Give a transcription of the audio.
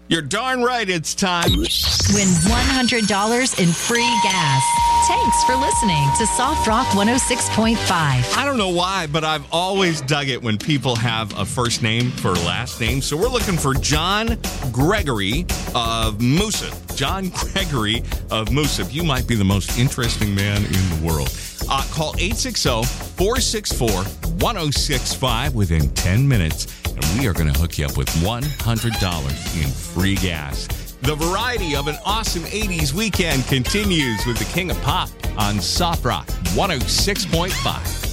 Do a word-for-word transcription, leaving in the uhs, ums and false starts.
You're darn right it's time. Win one hundred dollars in free gas. Thanks for listening to Soft Rock one oh six point five. I don't know why, but I've always dug it when people have a first name for a last name. So we're looking for John Gregory of Moosup. John Gregory of Moosup. You might be the most interesting man in the world. Uh, call eight six zero, four six four, one oh six five within ten minutes, and we are going to hook you up with one hundred dollars in free gas. The variety of an awesome eighties weekend continues with the King of Pop on Soft Rock one oh six point five.